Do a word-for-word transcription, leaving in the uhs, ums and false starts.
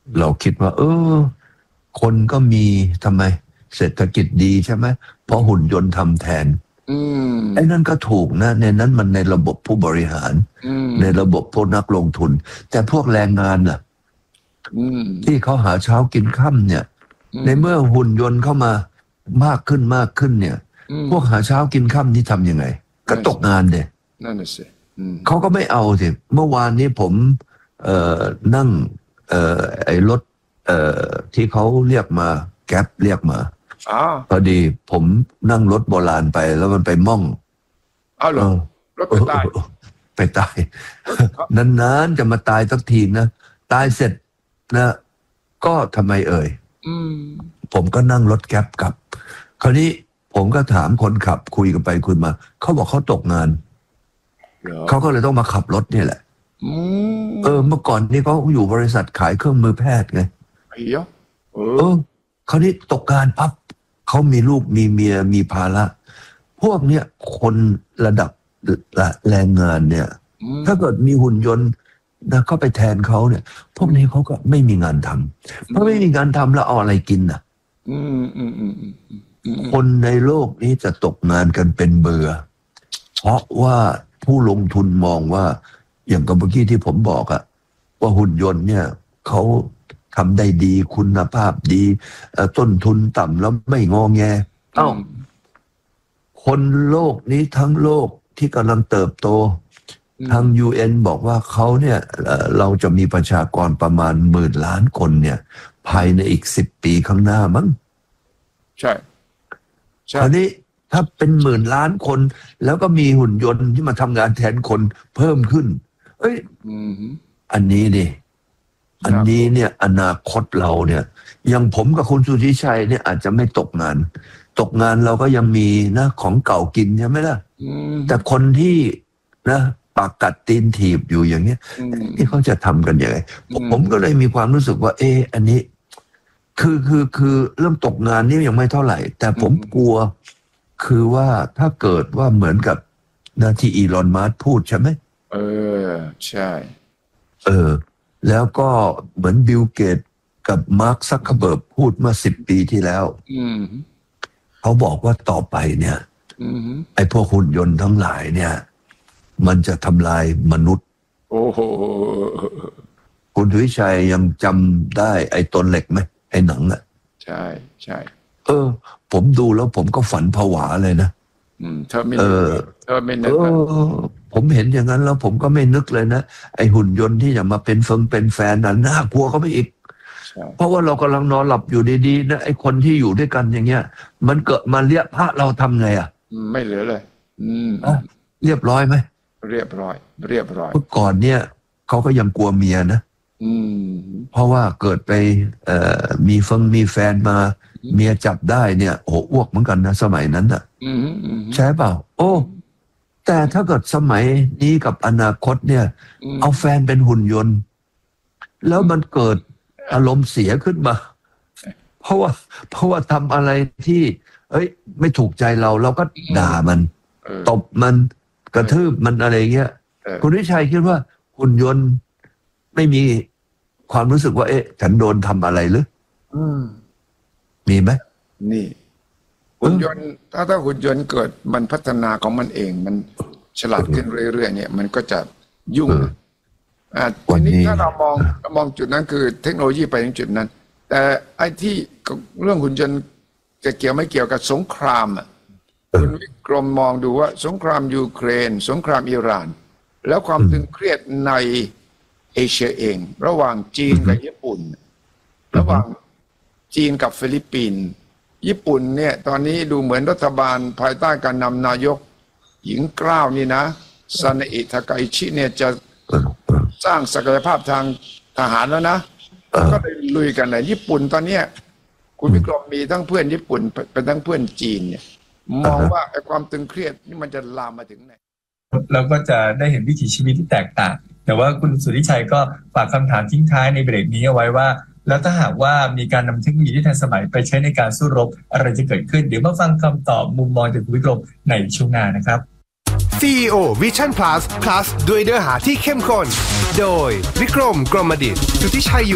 เราคิดว่าเออคนก็มีทำไมเศรษฐกิจดีใช่ไหมเพราะหุ่นยนต์ทำแทนไอ้นั่นก็ถูกนะในนั้นมันในระบบผู้บริหารในระบบพวกนักลงทุนแต่พวกแรงงานน่ะที่เขาหาเช้ากินค่ำเนี่ยในเมื่อหุ่นยนต์เข้ามามากขึ้นมากขึ้นเนี่ยพวกหาเช้ากินค่ำนี่ทำยังไงก็ตกงานเด็นั่นน่ะสิเขาก็ไม่เอาสิเมื่อวานนี้ผมเอ่อนั่งเอ่อไอ้รถเอ่อที่เขาเรียกมาแก๊ปเรียกมาพอดีผมนั่งรถโบราณไปแล้วมันไปม่องอ้าวเหรอรถไปตายไปตายนานๆจะมาตายสักทีนะตายเสร็จนะก็ทำไมเอ่ยผมก็นั่งรถแก๊ปกลับคราวนี้ผมก็ถามคนขับคุยกันไปคุยมาเขาบอกเขาตกงานเขาก็เลยต้องมาขับรถนี่แหละเออเมื่อก่อนนี่เขาอยู่บริษัทขายเครื่องมือแพทย์ไงเออคราวนี้ตกงานปั๊บเขามีลูกมีเมียมีภาระพวกเนี้ยคนระดับแรงงานเนี่ยถ้าเกิดมีหุ่นยนต์นะเข้าไปแทนเขาเนี่ยพวกนี้เขาก็ไม่มีงานทำเพราะไม่มีงานทำแล้วเอาอะไรกินอ่ะคนในโลกนี้จะตกงานกันเป็นเบื่อเพราะว่าผู้ลงทุนมองว่าอย่างกับเมื่อกี้ที่ผมบอกอะว่าหุ่นยนต์เนี่ยเขาทำได้ดีคุณภาพดีต้นทุนต่ำแล้วไม่งอแงเอ้าคนโลกนี้ทั้งโลกที่กำลังเติบโตทาง ยู เอ็น บอกว่าเขาเนี่ยเราจะมีประชากรประมาณหมื่นล้านคนเนี่ยภายในอีกสิบปีข้างหน้ามั้งใช่ใช่คราวนี้ถ้าเป็นหมื่นล้านคนแล้วก็มีหุ่นยนต์ที่มาทำงานแทนคนเพิ่มขึ้นเอ้ยอันนี้ดิอันนี้เนี่ยอนาคตเราเนี่ยอย่างผมกับคุณสุทธิชัยเนี่ยอาจจะไม่ตกงานตกงานเราก็ยังมีนะของเก่ากินใช่ไหมล่ะแต่คนที่นะปากกัดตีนถีบอยู่อย่างเนี้ยนี่เขาจะทำกันยังไงผมก็เลยมีความรู้สึกว่าเอออันนี้คือคือคือเรื่องตกงานนี่ยังไม่เท่าไหร่แต่ผมกลัวคือว่าถ้าเกิดว่าเหมือนกับนะที่อีลอนมัสก์พูดใช่ไหมเออใช่เออแล้วก็เหมือนบิลเกตกับมาร์คซักเคอร์เบิร์กพูดเมื่อสิบปีที่แล้วเขาบอกว่าต่อไปเนี่ยไอ้พวกหุ่นยนต์ทั้งหลายเนี่ยมันจะทำลายมนุษย์โอ้โหคุณสุวิชัยยังจำได้ไอ้ตนเหล็กไหมไอ้หนังอ่ะใช่ใช่เออผมดูแล้วผมก็ฝันผวาเลยนะอืมเธอไม่เออเธอไม่นึกผมเห็นอย่างนั้นแล้วผมก็ไม่นึกเลยนะไอ้หุ่นยนต์ที่จะมาเป็นเฟิงเป็นแฟนนั้นน่ากลัวเขาไปอีกเพราะว่าเรากำลังนอนหลับอยู่ดีๆนะไอ้คนที่อยู่ด้วยกันอย่างเงี้ยมันเกิดมาเรียกพระเราทำไงอ่ะไม่เหลือเลยอืมเรียบร้อยไหมเรียบร้อยเรียบร้อยเมื่อก่อนเนี่ยเขาก็ยังกลัวเมียนะอืมเพราะว่าเกิดไปเอ่อมีเฟิงมีแฟนมาเมียจับได้เนี่ยโอ้อ้วกเหมือนกันนะสมัยนั้นอ่ะใช่เปล่าโอ้แต่ถ้าเกิดสมัยนี้กับอนาคตเนี่ยเอาแฟนเป็นหุ่นยนต์แล้วมันเกิดอารมณ์เสียขึ้นมาเพราะว่าเพราะว่าทำอะไรที่เอ้ยไม่ถูกใจเราเราก็ด่ามันตบมันกระทืบมันอะไรเงี้ยคุณวิชัยคิดว่าหุ่นยนต์ไม่มีความรู้สึกว่าเอ๊ะฉันโดนทำอะไรหรือมีไหมนี่หุ่นยนต์ถ้าถ้าหุ่นยนต์เกิดมันพัฒนาของมันเองมันฉลาดขึ้นเรื่อยๆเนี่ยมันก็จะยุ่งอ่าทีนี้ถ้าเรามองมองจุดนั้นคือเทคโนโลยีไปถึงจุดนั้นแต่ไอ้ที่เรื่องหุ่นยนต์จะเกี่ยวไม่เกี่ยวกับสงครามอ่ะคุณวิกรมมองดูว่าสงครามยูเครนสงครามอิหร่านแล้วความตึงเครียดในเอเชียเองระหว่างจีนกับญี่ปุ่นระหว่างจีนกับฟิลิปปินส์ญี่ปุ่นเนี่ยตอนนี้ดูเหมือนรัฐบาลภายใต้การนำนายกหญิงกล้าวนี่นะซาเนอิทาไกชิเนี่ยจะสร้างศักยภาพทางทหารแล้วนะก็ไปลุยกันเลยญี่ปุ่นตอนนี้คุณวิกรมมีทั้งเพื่อนญี่ปุ่นเป็นทั้งเพื่อนจีนเนี่ยมองว่าไอ้ความตึงเครียดนี่มันจะลามมาถึงไหนเราก็จะได้เห็นวิถีชีวิตที่แตกต่างแต่ว่าคุณสุทธิชัยก็ฝากคำถามทิ้งท้ายในเบรกนี้เอาไว้ว่าแล้วถ้าหากว่ามีการนำเทคโนโลยีที่ทันสมัยไปใช้ในการสู้รบอะไรจะเกิดขึ้นเดี๋ยวมาฟังคำตอบมุมมองจากคุณวิกรมในช่วงหน้านะครับซี อี โอ Vision Plus Plus ด้วยเนื้อหาที่เข้มข้นโดยวิกรมกรมดิษฐ์สุทธิชัย